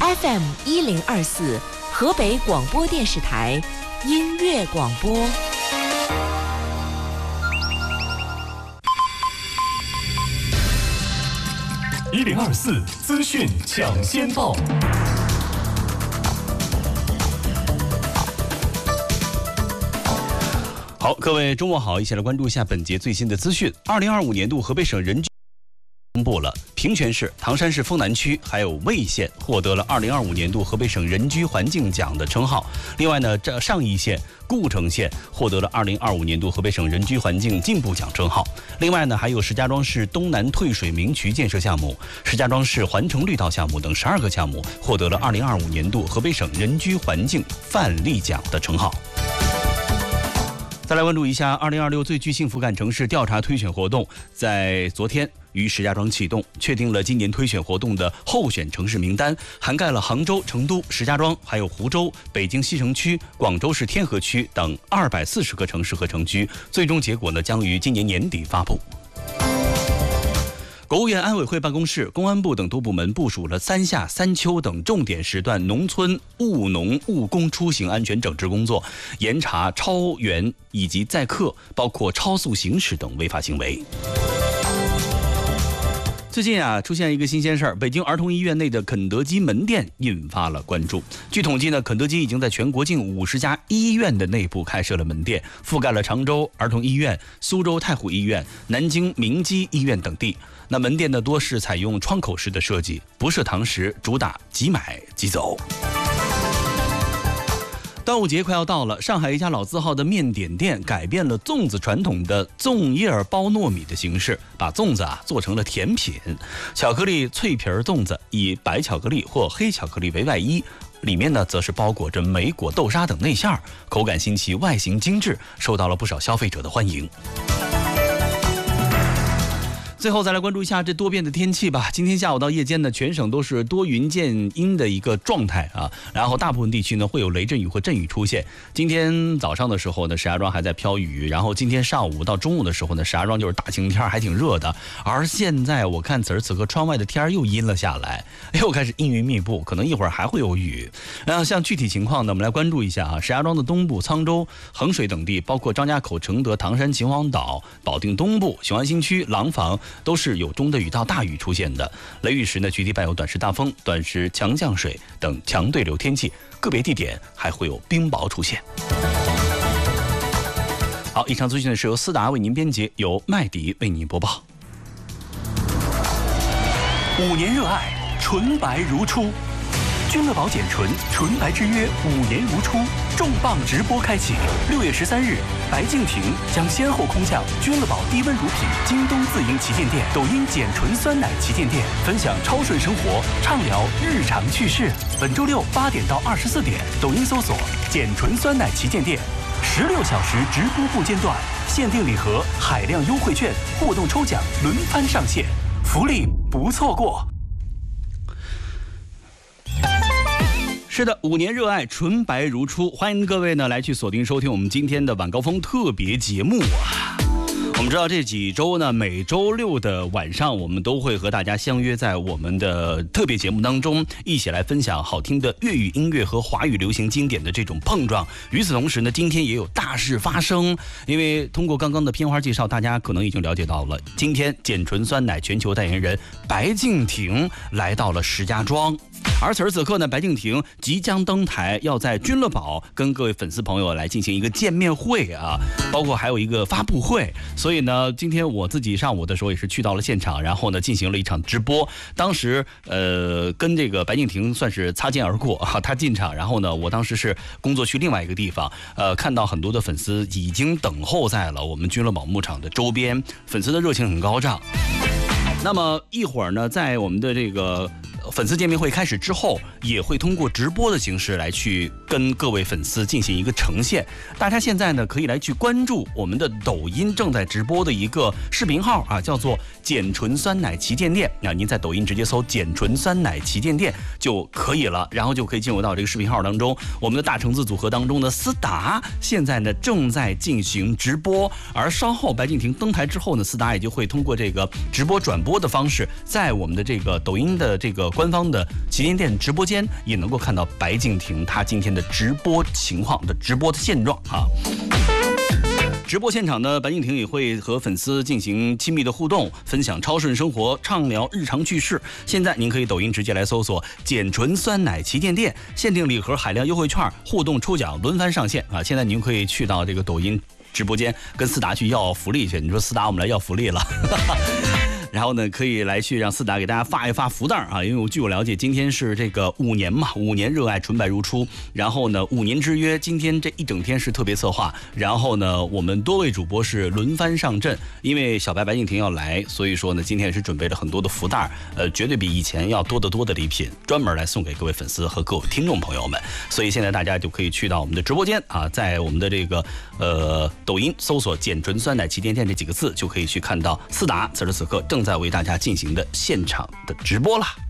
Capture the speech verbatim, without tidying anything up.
F M 一零二四河北广播电视台音乐广播。 一零二四资讯抢先报。好，各位周末好，一起来关注一下本节最新的资讯。二零二五年度河北省人均公布了，平泉市、唐山市丰南区还有魏县获得了二零二五年度河北省人居环境奖的称号。另外呢，这上邑县、故城县获得了二零二五年度河北省人居环境进步奖称号。另外呢，还有石家庄市东南退水明渠建设项目、石家庄市环城绿道项目等十二个项目获得了二零二五年度河北省人居环境范例奖的称号。再来关注一下二零二六最具幸福感城市调查推选活动，在昨天于石家庄启动，确定了今年推选活动的候选城市名单，涵盖了杭州、成都、石家庄、还有湖州、北京西城区、广州市天河区等二百四十个城市和城区。最终结果呢，将于今年年底发布。国务院安委会办公室、公安部等多部门部署了三夏、三秋等重点时段农村务农务工出行安全整治工作，严查超员以及载客，包括超速行驶等违法行为。最近啊，出现一个新鲜事儿，北京儿童医院内的肯德基门店引发了关注。据统计呢，肯德基已经在全国近五十家医院的内部开设了门店，覆盖了常州儿童医院、苏州太湖医院、南京明基医院等地。那门店呢，多是采用窗口式的设计，不设堂食，主打即买即走。端午节快要到了，上海一家老字号的面点店改变了粽子传统的粽叶包糯米的形式，把粽子啊做成了甜品。巧克力脆皮粽子以白巧克力或黑巧克力为外衣，里面呢则是包裹着莓果、豆沙等内馅，口感新奇，外形精致，受到了不少消费者的欢迎。最后再来关注一下这多变的天气吧。今天下午到夜间呢，全省都是多云见阴的一个状态啊，然后大部分地区呢会有雷阵雨或阵雨出现。今天早上的时候呢，石家庄还在飘雨，然后今天上午到中午的时候呢，石家庄就是大晴天，还挺热的。而现在我看此时此刻窗外的天又阴了下来，又开始阴云密布，可能一会儿还会有雨。然后像具体情况呢，我们来关注一下啊，石家庄的东部、沧州、衡水等地，包括张家口、承德、唐山、秦皇岛、保定东部、雄安新区、廊坊都是有中的雨到大雨出现的。雷雨时呢，局地伴有短时大风、短时强降水等强对流天气，个别地点还会有冰雹出现。好，以上资讯是由思达为您编辑，由麦迪为您播报。 五年热爱，纯白如初。君乐宝简纯纯白之约五年如初重磅直播开启，六月十三日，白敬亭将先后空降君乐宝低温乳品京东自营旗舰店、抖音简纯酸奶旗舰店，分享超顺生活，畅聊日常趣事。本周六八点到二十四点，抖音搜索简纯酸奶旗舰店，十六小时直播不间断，限定礼盒、海量优惠券、互动抽奖轮番上线，福利不错过。 是的，五年热爱，纯白如初，欢迎各位呢来去锁定收听我们今天的晚高峰特别节目啊。我们知道这几周呢，每周六的晚上，我们都会和大家相约在我们的特别节目当中，一起来分享好听的粤语音乐和华语流行经典的这种碰撞。与此同时呢，今天也有大事发生，因为通过刚刚的片花介绍，大家可能已经了解到了，今天简纯酸奶全球代言人白敬亭来到了石家庄。而此时此刻呢，白敬亭即将登台，要在君乐宝跟各位粉丝朋友来进行一个见面会啊，包括还有一个发布会。所以呢，今天我自己上午的时候也是去到了现场，然后呢进行了一场直播。当时呃跟这个白敬亭算是擦肩而过啊，他进场，然后呢我当时是工作区另外一个地方，呃看到很多的粉丝已经等候在了我们君乐宝牧场的周边，粉丝的热情很高涨。那么一会儿呢，在我们的这个粉丝见面会开始之后，也会通过直播的形式来去跟各位粉丝进行一个呈现。大家现在呢可以来去关注我们的抖音正在直播的一个视频号啊，叫做简纯酸奶旗舰店。那您在抖音直接搜简纯酸奶旗舰店就可以了，然后就可以进入到这个视频号当中。我们的大橙子组合当中的思达现在呢正在进行直播，而稍后白敬亭登台之后呢，思达也就会通过这个直播转播的方式，在我们的这个抖音的这个官方的旗舰店直播间，也能够看到白敬亭他今天的直播情况的直播的现状啊。直播现场呢，白敬亭也会和粉丝进行亲密的互动，分享超顺生活，畅聊日常趣事。现在您可以抖音直接来搜索简纯酸奶旗舰店，限定礼盒海量优惠券，互动抽奖轮番上线啊！现在您可以去到这个抖音直播间跟思达去要福利去。你说思达，我们来要福利了。然后呢，可以来去让思达给大家发一发福袋啊！因为我据我了解，今天是这个五年嘛，五年热爱纯白如初。然后呢，五年之约，今天这一整天是特别策划。然后呢，我们多位主播是轮番上阵，因为小白白敬亭要来，所以说呢，今天也是准备了很多的福袋，呃，绝对比以前要多得多的礼品，专门来送给各位粉丝和各位听众朋友们。所以现在大家就可以去到我们的直播间啊，在我们的这个呃抖音搜索“简纯酸奶旗舰店”这几个字，就可以去看到思达此时此刻正在为大家进行的现场的直播啦。